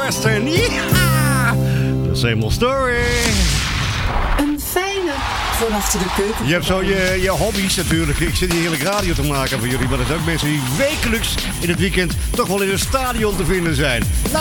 Western. Ja! The same old story. Een fijne van achter de keuken. Je hebt zo je hobby's natuurlijk. Ik zit hier heerlijk radio te maken voor jullie. Maar er zijn ook mensen die wekelijks in het weekend toch wel in een stadion te vinden zijn.